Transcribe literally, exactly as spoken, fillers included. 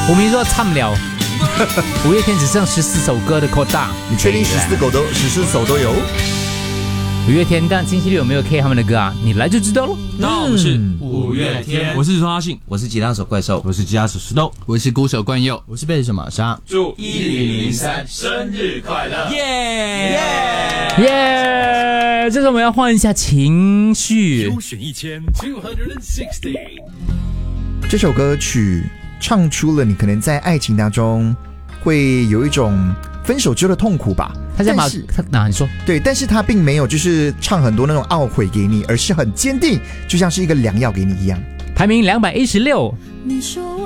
我们说唱不了。五月天只剩十四首歌的扩大， 你确定十四首都十四首都有？ 五月天，但星期六有没有 K 他们的歌啊？你来就知道了。 那我们是五月天，我是周阿信， 我是吉他手怪兽， 我是吉他手石头， 我是鼓手冠佑， 我是贝斯手玛莎。 祝一零零三生日快乐！耶耶耶！这次我们要换一下情绪。 优选一千 two hundred sixty。 这首歌曲唱出了你可能在爱情当中会有一种分手之后的痛苦吧。 他在把他哪、啊、你说对，但是他并没有就是唱很多那种懊悔给你，而是很坚定，就像是一个良药给你一样。 排名两百一十六。 你说